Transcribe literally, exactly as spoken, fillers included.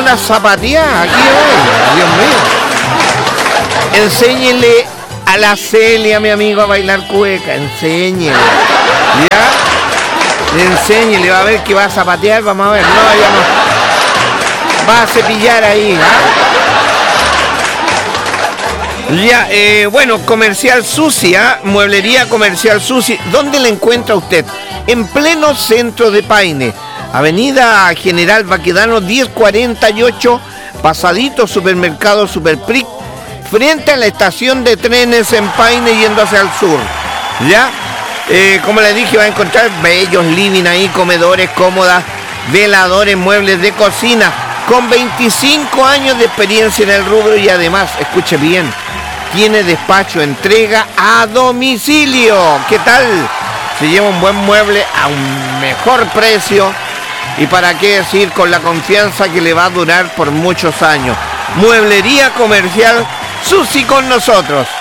una zapateada, aquí hoy, Dios mío. Enséñele a la Celia, mi amigo, a bailar cueca, enséñele. ¿Ya? Enséñele, va a ver que va a zapatear, vamos a ver. No, ya no. Va a cepillar ahí, ¿ah? Ya, eh, bueno, Comercial Susi, ¿ah? Mueblería Comercial Susi. ¿Dónde la encuentra usted? En pleno centro de Paine, Avenida General Baquedano diez cuarenta y ocho, pasadito Supermercado Superpric, frente a la estación de trenes en Paine yendo hacia el sur. ¿Ya? Eh, como les dije, va a encontrar bellos living ahí, comedores, cómodas, veladores, muebles de cocina, con veinticinco años de experiencia en el rubro y además, escuche bien, tiene despacho, entrega a domicilio. ¿Qué tal? Se lleva un buen mueble a un mejor precio y para qué decir, con la confianza que le va a durar por muchos años. Mueblería Comercial Susi con nosotros.